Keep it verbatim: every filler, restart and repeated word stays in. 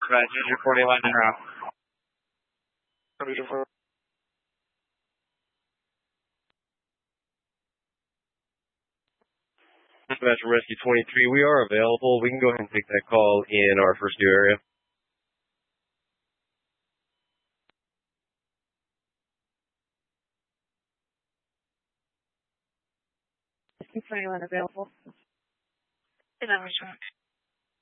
Dispatch forty-one en route. Dispatch Rescue twenty-three, we are available. We can go ahead and take that call in our first due area. Rescue twenty-one available. Is that which one?